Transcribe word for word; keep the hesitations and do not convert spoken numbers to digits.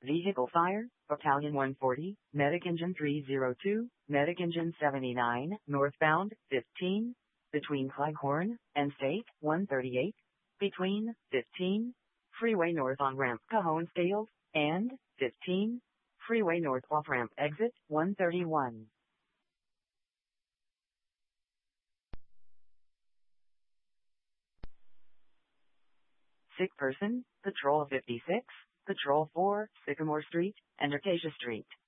Vehicle fire, Battalion one forty, Medic Engine three oh two, Medic Engine seventy-nine, northbound, fifteen, between Cleghorn and State, one thirty-eight, between, fifteen, Freeway north on ramp Cajon Scales, and, fifteen, Freeway north off ramp exit, one thirty-one. Sick person, Patrol fifty-six, Patrol four, Sycamore Street, and Acacia Street.